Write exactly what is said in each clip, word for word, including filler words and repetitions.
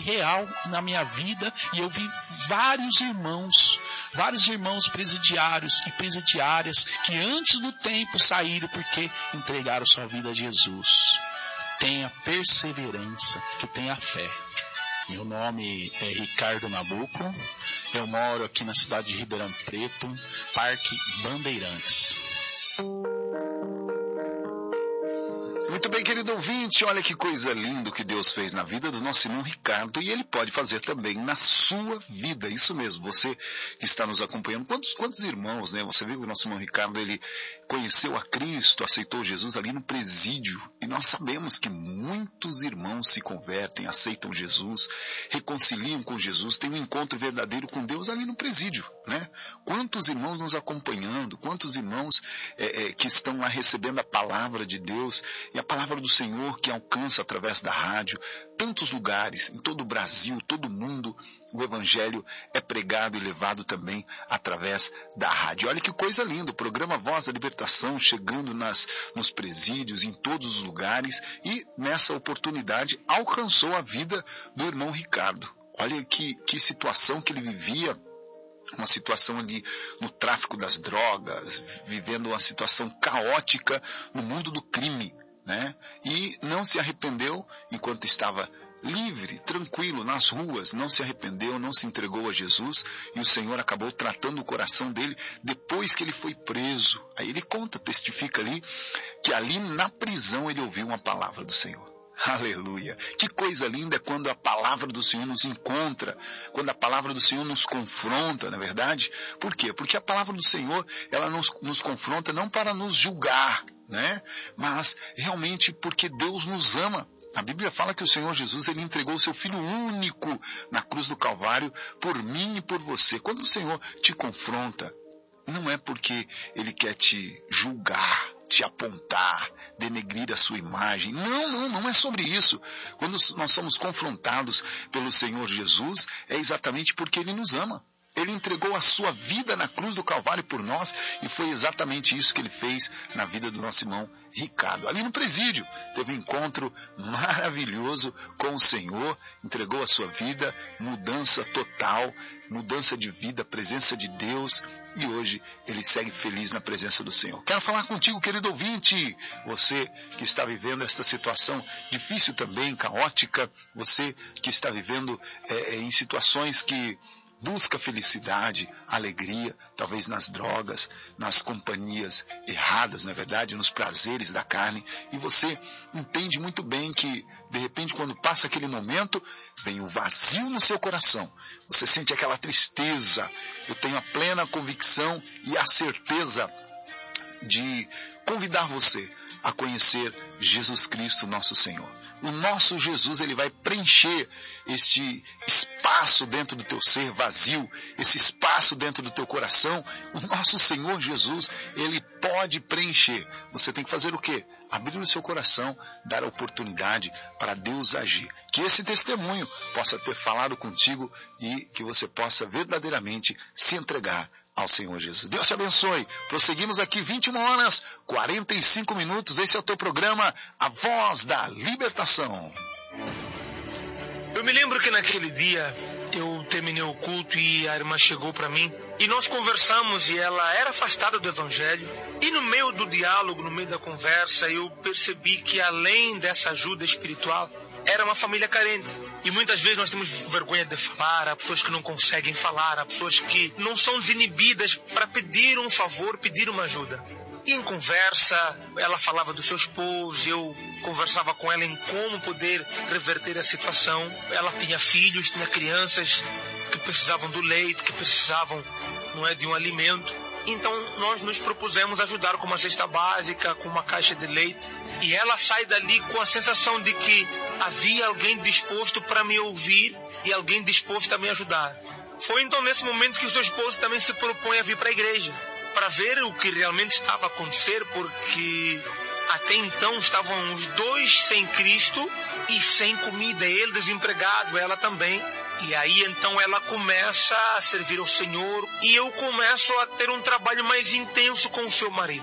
real na minha vida, e eu vi vários irmãos, vários irmãos presidiários e presidiárias que antes do tempo saíram porque entregaram sua vida a Jesus. Tenha perseverança, que tenha fé. Meu nome é Ricardo Nabuco, eu moro aqui na cidade de Ribeirão Preto, Parque Bandeirantes. Muito bem, querido ouvinte, olha que coisa linda que Deus fez na vida do nosso irmão Ricardo, e Ele pode fazer também na sua vida. Isso mesmo, você que está nos acompanhando, quantos, quantos irmãos, né? Você viu que o nosso irmão Ricardo, ele conheceu a Cristo, aceitou Jesus ali no presídio, e nós sabemos que muitos irmãos se convertem, aceitam Jesus, reconciliam com Jesus, têm um encontro verdadeiro com Deus ali no presídio, né? Quantos irmãos nos acompanhando, quantos irmãos é, é, que estão lá recebendo a palavra de Deus, e a palavra do Senhor que alcança através da rádio, tantos lugares, em todo o Brasil, todo o mundo, o Evangelho é pregado e levado também através da rádio. Olha que coisa linda, o programa Voz da Libertação chegando nas, nos presídios, em todos os lugares, e nessa oportunidade alcançou a vida do irmão Ricardo. Olha que, que situação que ele vivia, uma situação ali no tráfico das drogas, vivendo uma situação caótica no mundo do crime, né? E não se arrependeu enquanto estava livre, tranquilo, nas ruas, não se arrependeu, não se entregou a Jesus, e o Senhor acabou tratando o coração dele depois que ele foi preso. Aí ele conta, testifica ali, que ali na prisão ele ouviu uma palavra do Senhor. Aleluia! Que coisa linda é quando a palavra do Senhor nos encontra, quando a palavra do Senhor nos confronta, não é verdade? Por quê? Porque a palavra do Senhor, ela nos, nos confronta não para nos julgar, né? Mas realmente porque Deus nos ama. A Bíblia fala que o Senhor Jesus, ele entregou o seu Filho único na cruz do Calvário por mim e por você. Quando o Senhor te confronta, não é porque ele quer te julgar, te apontar, denegrir a sua imagem. Não, não, não é sobre isso. Quando nós somos confrontados pelo Senhor Jesus, é exatamente porque ele nos ama. Ele entregou a sua vida na cruz do Calvário por nós, e foi exatamente isso que ele fez na vida do nosso irmão Ricardo. Ali no presídio, teve um encontro maravilhoso com o Senhor, entregou a sua vida, mudança total, mudança de vida, presença de Deus, e hoje ele segue feliz na presença do Senhor. Quero falar contigo, querido ouvinte, você que está vivendo esta situação difícil também, caótica, você que está vivendo é, em situações que busca felicidade, alegria, talvez nas drogas, nas companhias erradas, na verdade, nos prazeres da carne, e você entende muito bem que, de repente, quando passa aquele momento, vem o vazio no seu coração, você sente aquela tristeza. Eu tenho a plena convicção e a certeza de convidar você a conhecer Jesus Cristo, nosso Senhor. O nosso Jesus, ele vai preencher este espaço dentro do teu ser vazio, esse espaço dentro do teu coração. O nosso Senhor Jesus, ele pode preencher. Você tem que fazer o quê? Abrir o seu coração, dar a oportunidade para Deus agir. Que esse testemunho possa ter falado contigo e que você possa verdadeiramente se entregar ao Senhor Jesus. Deus te abençoe. Prosseguimos aqui vinte e uma horas, quarenta e cinco minutos. Esse é o teu programa, A Voz da Libertação. Eu me lembro que naquele dia eu terminei o culto e a irmã chegou para mim e nós conversamos, e ela era afastada do Evangelho, e no meio do diálogo, no meio da conversa, eu percebi que além dessa ajuda espiritual, era uma família carente. E muitas vezes nós temos vergonha de falar, há pessoas que não conseguem falar, há pessoas que não são desinibidas para pedir um favor, pedir uma ajuda. E em conversa, ela falava do seu esposo, eu conversava com ela em como poder reverter a situação. Ela tinha filhos, tinha crianças que precisavam do leite, que precisavam, não é, de um alimento. Então nós nos propusemos ajudar com uma cesta básica, com uma caixa de leite. E ela sai dali com a sensação de que havia alguém disposto para me ouvir e alguém disposto a me ajudar. Foi então nesse momento que o seu esposo também se propõe a vir para a igreja, para ver o que realmente estava a acontecer, porque até então estavam os dois sem Cristo e sem comida, ele desempregado, ela também. E aí então ela começa a servir ao Senhor e eu começo a ter um trabalho mais intenso com o seu marido.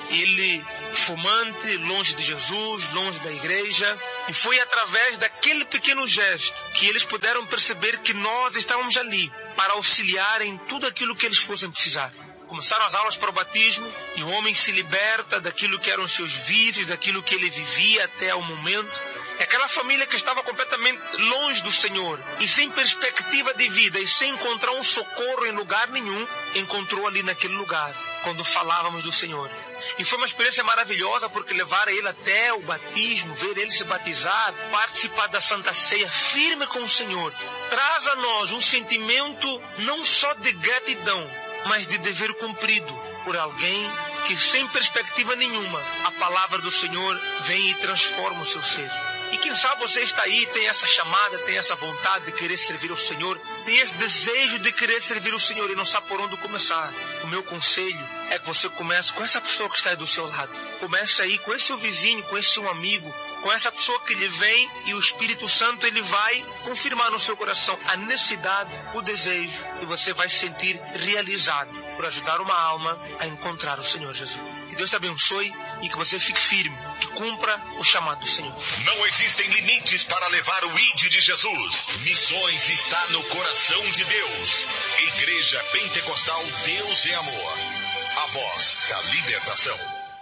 ele fumante, longe de Jesus, longe da igreja. E foi através daquele pequeno gesto que eles puderam perceber que nós estávamos ali para auxiliar em tudo aquilo que eles fossem precisar. Começaram as aulas para o batismo e o homem se liberta daquilo que eram os seus vícios, daquilo que ele vivia até o momento. E aquela família que estava completamente longe do Senhor e sem perspectiva de vida e sem encontrar um socorro em lugar nenhum, encontrou ali naquele lugar, quando falávamos do Senhor. E foi uma experiência maravilhosa, porque levaram ele até o batismo, ver ele se batizar, participar da Santa Ceia firme com o Senhor, traz a nós um sentimento não só de gratidão, mas de dever cumprido por alguém que, sem perspectiva nenhuma, a palavra do Senhor vem e transforma o seu ser. E quem sabe você está aí, tem essa chamada, tem essa vontade de querer servir ao Senhor, tem esse desejo de querer servir ao Senhor e não sabe por onde começar. O meu conselho é que você comece com essa pessoa que está aí do seu lado. Comece aí com esse seu vizinho, com esse seu amigo, com essa pessoa que lhe vem, e o Espírito Santo ele vai confirmar no seu coração a necessidade, o desejo, e você vai se sentir realizado por ajudar uma alma a encontrar o Senhor Jesus. Que Deus te abençoe e que você fique firme, que cumpra o chamado do Senhor. Não existem limites para levar o I D de Jesus. Missões está no coração de Deus. Igreja Pentecostal Deus é Amor. A voz da libertação.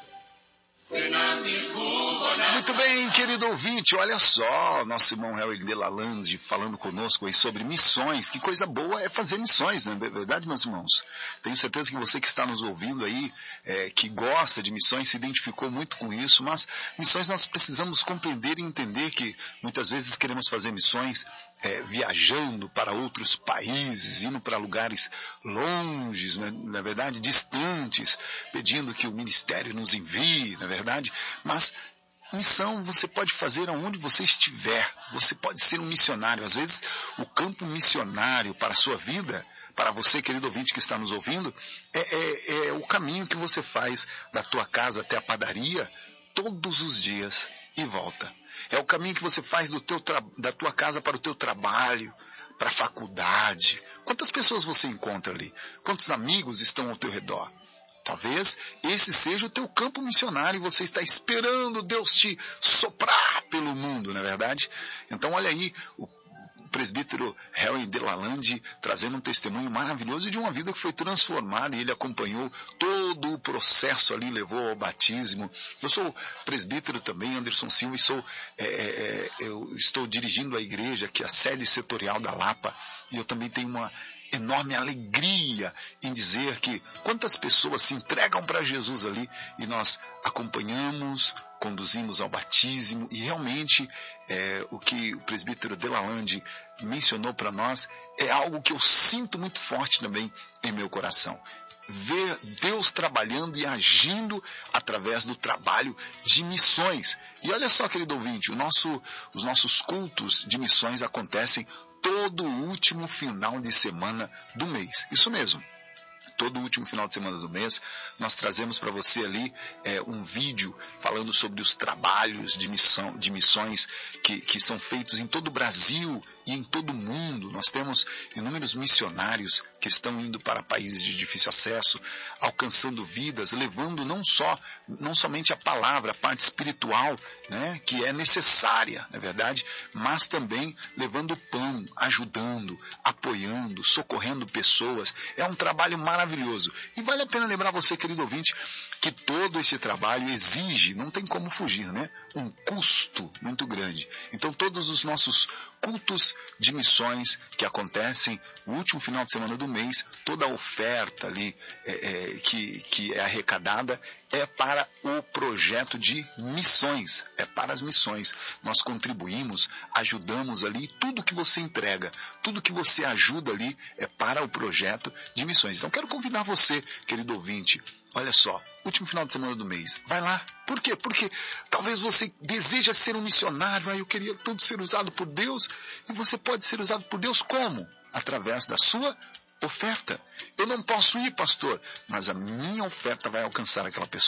Muito bem, querido ouvinte, olha só, nosso irmão Harry Delalande falando conosco aí sobre missões. Que coisa boa é fazer missões, não é verdade, meus irmãos? Tenho certeza que você que está nos ouvindo aí, é, que gosta de missões, se identificou muito com isso, mas missões nós precisamos compreender e entender que muitas vezes queremos fazer missões é, viajando para outros países, indo para lugares longes, né, na verdade, distantes, pedindo que o ministério nos envie, na verdade, mas missão você pode fazer aonde você estiver, você pode ser um missionário. Às vezes o campo missionário para a sua vida, para você, querido ouvinte que está nos ouvindo, é, é, é o caminho que você faz da tua casa até a padaria todos os dias e volta. É o caminho que você faz do teu tra... da tua casa para o teu trabalho, para a faculdade. Quantas pessoas você encontra ali? Quantos amigos estão ao teu redor? Talvez esse seja o teu campo missionário e você está esperando Deus te soprar pelo mundo, não é verdade? Então olha aí o presbítero Harry Delalande trazendo um testemunho maravilhoso de uma vida que foi transformada, e ele acompanhou todo o processo ali, levou ao batismo. Eu sou presbítero também, Anderson Silva, e sou, é, é, eu estou dirigindo a igreja, que é a sede setorial da Lapa, e eu também tenho uma enorme alegria em dizer que quantas pessoas se entregam para Jesus ali, e nós acompanhamos, conduzimos ao batismo, e realmente é, o que o presbítero Delalande mencionou para nós é algo que eu sinto muito forte também em meu coração. Ver Deus trabalhando e agindo através do trabalho de missões. E olha só, querido ouvinte, o nosso, os nossos cultos de missões acontecem todo o último final de semana do mês. Isso mesmo. Todo o último final de semana do mês, nós trazemos para você ali é, um vídeo falando sobre os trabalhos de, missão, de missões que, que são feitos em todo o Brasil e em todo o mundo. Nós temos inúmeros missionários que estão indo para países de difícil acesso, alcançando vidas, levando não só, não somente a palavra, a parte espiritual, né, que é necessária, na verdade, mas também levando o pão, ajudando, apoiando, socorrendo pessoas. É um trabalho maravilhoso. E vale a pena lembrar você, querido ouvinte, que todo esse trabalho exige, não tem como fugir, né, um custo muito grande. Então todos os nossos cultos de missões que acontecem no último final de semana do mês, toda a oferta ali é, é, que, que é arrecadada é para o projeto de missões, é para as missões. Nós contribuímos, ajudamos ali, tudo que você entrega, tudo que você ajuda ali é para o projeto de missões. Então quero convidar você, querido ouvinte, olha só, último final de semana do mês, vai lá. Por quê? Porque talvez você deseja ser um missionário, ah, eu queria tanto ser usado por Deus, e você pode ser usado por Deus como? Através da sua oferta. Eu não posso ir, pastor, mas a minha oferta vai alcançar aquela pessoa.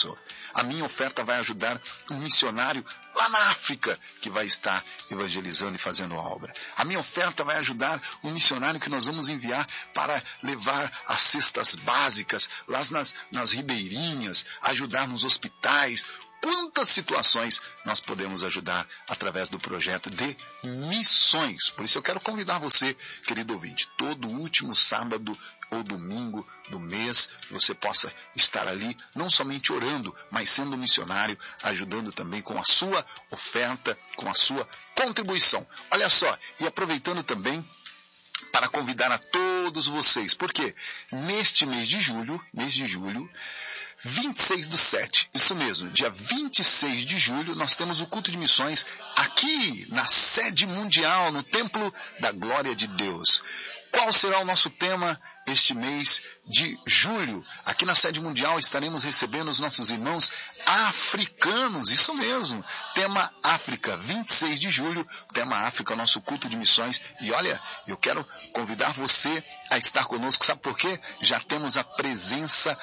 A minha oferta vai ajudar um missionário lá na África que vai estar evangelizando e fazendo a obra. A minha oferta vai ajudar um missionário que nós vamos enviar para levar as cestas básicas lá nas, nas ribeirinhas, ajudar nos hospitais. Quantas situações nós podemos ajudar através do projeto de missões. Por isso eu quero convidar você, querido ouvinte, todo último sábado ou domingo do mês, que você possa estar ali, não somente orando, mas sendo missionário, ajudando também com a sua oferta, com a sua contribuição. Olha só, e aproveitando também para convidar a todos vocês, porque neste mês de julho, mês de julho, vinte e seis do sete, isso mesmo, dia vinte e seis de julho, nós temos o culto de missões aqui na sede mundial, no Templo da Glória de Deus. Qual será o nosso tema este mês de julho? Aqui na sede mundial estaremos recebendo os nossos irmãos africanos, isso mesmo, tema África, vinte e seis de julho, tema África, nosso culto de missões. E olha, eu quero convidar você a estar conosco, sabe por quê? Já temos a presença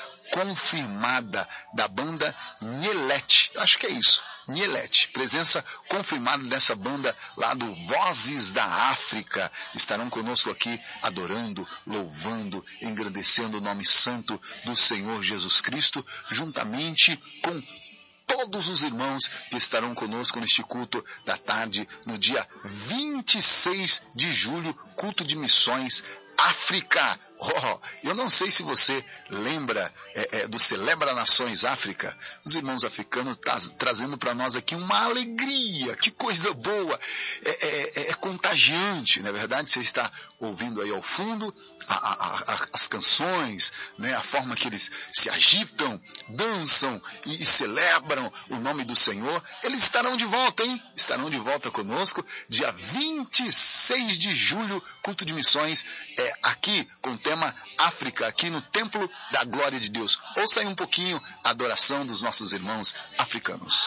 confirmada da banda Nielete, acho que é isso, Nielete, presença confirmada dessa banda lá do Vozes da África, estarão conosco aqui adorando, louvando, engrandecendo o nome santo do Senhor Jesus Cristo, juntamente com todos os irmãos que estarão conosco neste culto da tarde, no dia vinte e seis de julho, culto de missões África. Oh, eu não sei se você lembra é, é, do Celebra Nações África. Os irmãos africanos tá, trazendo para nós aqui uma alegria, que coisa boa. É, é, é contagiante, não é verdade? Você está ouvindo aí ao fundo a, a, a, as canções, né? A forma que eles se agitam, dançam e, e celebram o nome do Senhor. Eles estarão de volta, hein? Estarão de volta conosco dia vinte e seis de julho, culto de missões, é, aqui com o tema África, aqui no Templo da Glória de Deus. Ouça aí um pouquinho a adoração dos nossos irmãos africanos.